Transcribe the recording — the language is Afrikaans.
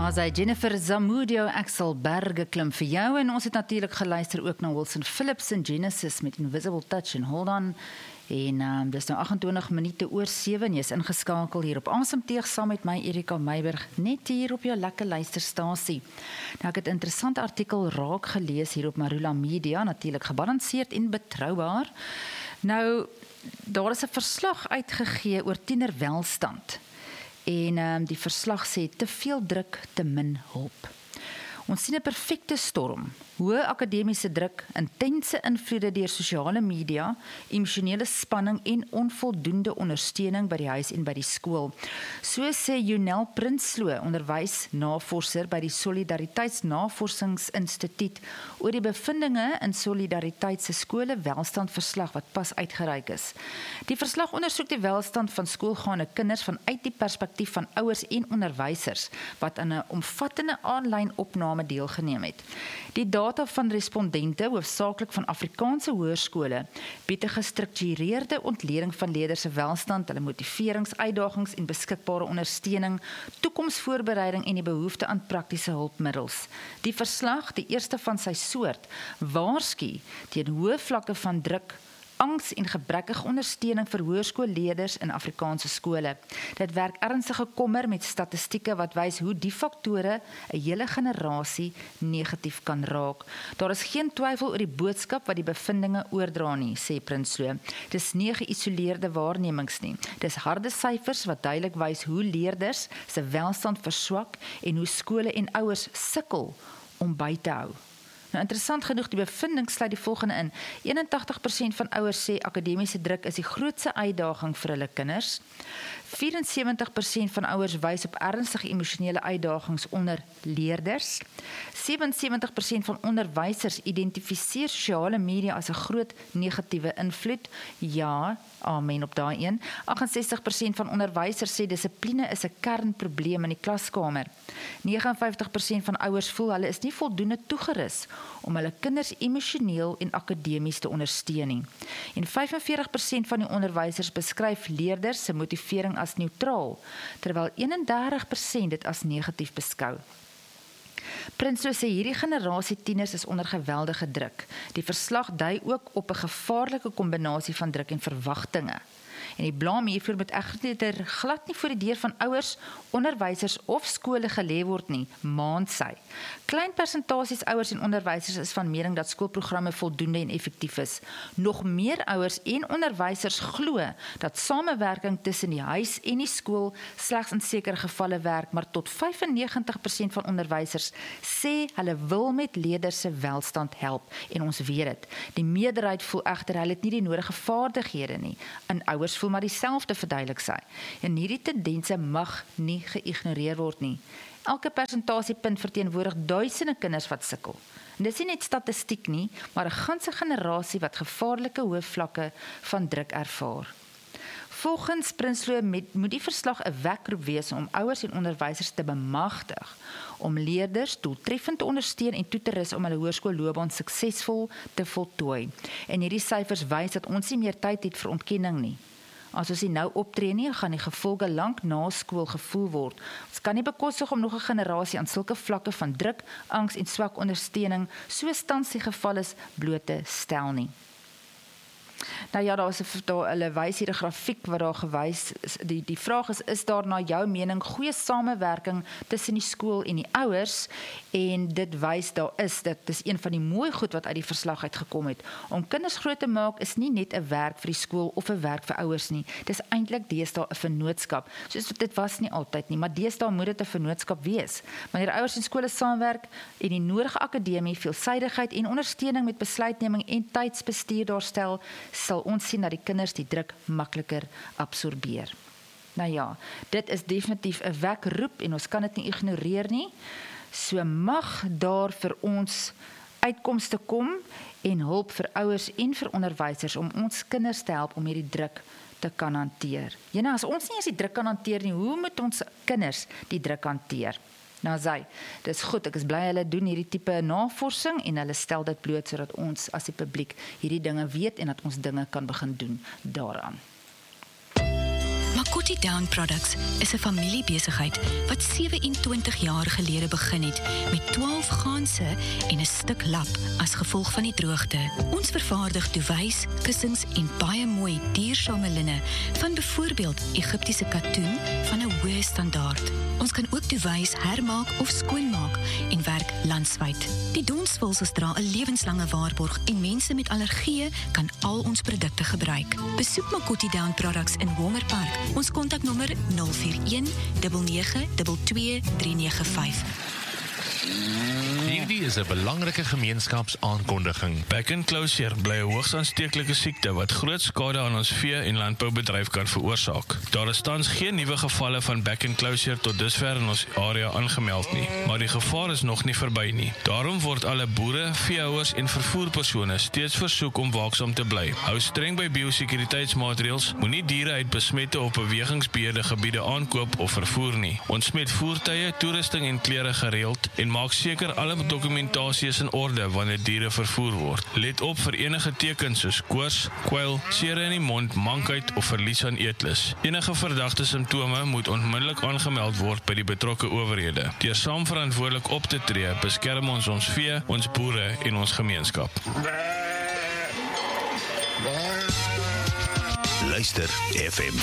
As hy Jennifer Zamudio, Axel Berge klim vir jou en ons het natuurlik geluister ook na Wilson Phillips in Genesis met Invisible Touch en Hold On. En dis nou 28 minute oor 7 en jy is ingeskakel hier op Asemteug saam met my Erika Meiberg, net hier op jou lekker luisterstasie. Nou ek het 'n interessante artikel raak gelees hier op Marula Media, natuurlik gebalanseerd en betroubaar. Nou, daar is 'n verslag uitgegee oor tienerwelstand. En die verslag sê, te veel druk, te min hulp. Ons sien 'n perfekte storm, hoë akademiese druk, intense invloede deur sosiale media, emosionele spanning en onvoldoende ondersteuning by die huis en by die skool. So sê Jonel Prinsloo, onderwysnavorser by die Solidariteitsnavorsingsinstituut, oor die bevindinge in Solidariteit se skole welstandverslag wat pas uitgereik is. Die verslag ondersoek die welstand van skoolgaande kinders vanuit die perspektief van ouers en onderwysers wat aan 'n omvattende aanlyn opname deelgeneem het. Die data van respondente, hoofsaaklik van Afrikaanse hoërskole, bied 'n gestruktureerde ontleding van leerders se welstand, hulle motiverings, uitdagings en beskikbare ondersteuning, toekomsvoorbereiding en die behoefte aan praktiese hulpmiddels. Die verslag, die eerste van sy soort, waarsku teen hoë vlakke van druk, angs en gebrekkige ondersteuning vir hoërskoolleerders in Afrikaanse skole. Dit werk ernstige kommer met statistieke wat wys hoe die faktore 'n hele generasie negatief kan raak. Daar is geen twyfel oor die boodskap wat die bevindinge oordra nie, sê Prinsloo. Dis nie geïsoleerde waarnemings nie. Dis harde syfers wat duidelik wys hoe leerders se welstand verswak en hoe skole en ouers sukkel om by te hou. Nou, interessant genoeg, die bevinding sluit die volgende in. 81% van ouers sê akademiese druk is die grootste uitdaging vir hulle kinders. 74% van ouers wys op ernstige emosionele uitdagings onder leerders. 77% van onderwysers identifiseer sosiale media as 'n groot negatiewe invloed. Ja, amen op daai een. 68% van onderwysers sê dissipline is 'n kernprobleem in die klaskamer. 59% van ouers voel hulle is nie voldoende toegerus om hulle kinders emosioneel en akademies te ondersteun nie. En 45% van die onderwysers beskryf leerders se motivering as neutraal, terwyl 31% dit as negatief beskou. Prinsloo sê hierdie generasie tieners is onder geweldige druk. Die verslag dui ook op 'n gevaarlike kombinasie van druk en verwagtinge. En die blame hiervoor moet egter glad nie voor die deur van ouers, onderwysers of skole gelê word nie, maan sy. Klein persentasies ouers en onderwysers is van mening dat skoolprogramme voldoende en effektief is. Nog meer ouers en onderwysers glo dat samewerking tussen die huis en die skool slegs in sekere gevalle werk, maar tot 95% van onderwysers sê hulle wil met leerders se welstand help en ons weet dit. Die meerderheid voel egter hulle het nie die nodige vaardighede nie. En ouers voel maar dieselfde, verduidelik sy. En hierdie tendense mag nie geïgnoreer word nie. Elke persentasiepunt verteenwoordig duisende kinders wat sukkel. En dis nie net statistiek nie, maar 'n ganse generasie wat gevaarlike hoë vlakke van druk ervaar. Volgens Prinsloo moet die verslag 'n wekroep wees om ouers en onderwysers te bemagtig om leerders doeltreffend te ondersteun en toe te rus om hulle hoërskoolloopbaan suksesvol te voltooi. En hierdie syfers wys dat ons nie meer tyd het vir ontkenning nie. As ons nie nou optree nie, gaan die gevolge lank na skool gevoel word. Ons kan nie bekostig om nog 'n generasie aan sulke vlakke van druk, angs en swak ondersteuning, soos tans die geval is, bloot te stel nie. Nou ja, hulle wys hier 'n grafiek wat daar gewys is. Die vraag is daar na jou mening goeie samewerking tussen die skool en die ouers? En dit wys dit is een van die mooi goed wat uit die verslag uitgekom het. Om kinders groot te maak is nie net 'n werk vir die skool of 'n werk vir ouers nie. Dis eintlik deesdae 'n vennootskap. Soos dit was nie altyd nie, maar deesdae moet dit 'n vennootskap wees. Wanneer ouers en skole saamwerk en die nodige akademie, veelsidigheid en ondersteuning met besluitneming en tydsbestuur daarstel, sal ons sien dat die kinders die druk makliker absorbeer. Nou ja, dit is definitief 'n wekroep en ons kan dit nie ignoreer nie. So mag daar vir ons uitkomste kom en hulp vir ouers en vir onderwysers om ons kinders te help om hierdie druk te kan hanteer. As ons nie eens die druk kan hanteer nie, hoe moet ons kinders die druk hanteer? Nou dis goed, ek is bly hulle doen hierdie tipe navorsing en hulle stel dit bloot sodat ons as die publiek hierdie dinge weet en dat ons dinge kan begin doen daaraan. Coty Down Products is 'n familiebesigheid wat 27 jaar gelede begin het met 12 ganse en 'n stuk lap as gevolg van die droogte. Ons vervaardig duvets, kussings en baie mooi duursame linne van byvoorbeeld Egiptiese katoen van 'n hoë standaard. Ons kan ook duvets hermaak of skoonmaak en werk landwyd. Die donsvulsels dra 'n lewenslange waarborg en mense met allergieë kan al ons produkte gebruik. Besoek maar Coty Down Products in Walmer Park. Ons kontaknommer 041 992 395. Hierdie is 'n belangrike gemeenskapsaankondiging. Back and closure bly 'n hoogs aansteeklike siekte wat groot skade aan ons vee- en landboubedryf kan veroorsaak. Daar is tans geen nuwe gevalle van back and closure tot dusver in ons area aangemeld nie, maar die gevaar is nog nie verby nie. Daarom word alle boere, veehouers en vervoerpersone steeds versoek om waaksaam te bly. Hou streng by biosekuriteitsmaatreëls, moenie diere uit besmette of bewegingsbeheerde gebiede aankoop of vervoer nie. Ontsmet voertuie, toerusting en klere gereeld en maak seker alle dokumentasie is in orde wanneer diere vervoer word. Let op vir enige tekens soos koors, kwyl, sere in die mond, mankheid of verlies aan eetlus. Enige verdagte simptome moet onmiddellik aangemeld word by die betrokke owerhede. Deur saam verantwoordelik op te tree, beskerm ons vee, ons boere en ons gemeenskap. Luister FM.